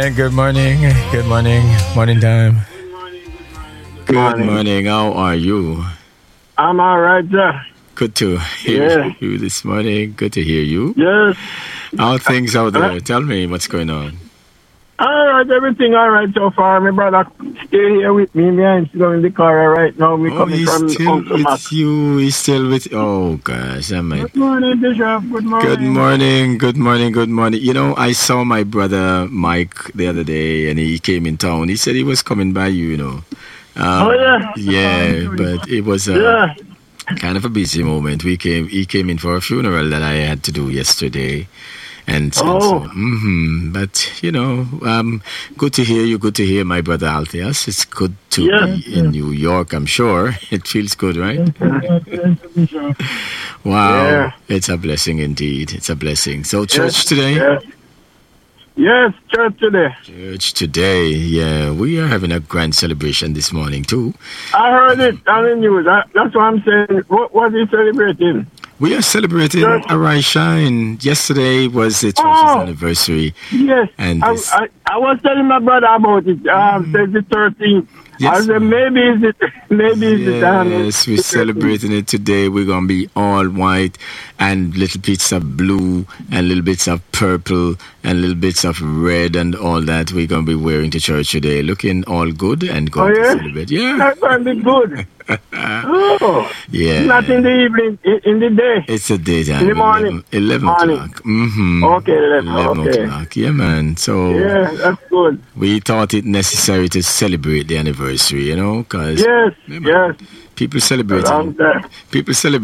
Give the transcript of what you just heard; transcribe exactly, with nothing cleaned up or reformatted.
And good morning. Good morning. Morning time. Good morning. morning. How are you? I'm all right, sir. Good to hear Yeah. you this morning. Good to hear you. Yes. How are things out there? Tell me what's going on. All right, everything all right so far. My brother stay here with me. Me and still in the car right now. We Oh, coming he's from still Uncle Mac. with you. He's still with. Oh gosh, I might. Good morning, Bishop. Good morning. Good morning, good morning, good morning. You know, I saw my brother Mike the other day, and he came in town. He said he was coming by you. You know. Um, Oh, yeah? Yeah, but it was a Yeah. kind of a busy moment. We came. He came in for a funeral that I had to do yesterday. And, and Oh. so, hmm but you know, um, good to hear you. Good to hear my brother Altias. It's good to Yeah. be in New York. I'm sure it feels good, right? Wow, Yeah. it's a blessing indeed. It's a blessing. So, church today. Yes. Yes, church today. Church today. Yeah, we are having a grand celebration this morning too. I heard it on the news. I, that's what I'm saying. What was he celebrating? We are celebrating Church. Arise Shine. Yesterday was the church's Oh. anniversary. Yes. And I, this- I, I was telling my brother about it. Um, mm. the thirteenth. Yes, I said, maybe it's it. Maybe it's it. Um, Yes, we're celebrating it today. We're going to be all white and little bits of blue and little bits of purple and little bits of red and all that we're going to be wearing to church today. Looking all good and going Oh, yeah? to celebrate. Yeah. That's going to be good. Oh. Yeah. Not in the evening, in, in the day. It's a daytime. In the morning. eleven, eleven Morning. o'clock. Mm-hmm. Okay, eleven, eleven okay. o'clock. Yeah, man. So Yeah, that's good. we thought it necessary to celebrate the anniversary, you know, because Yes, yes. people celebrating. Around there. People celebrate.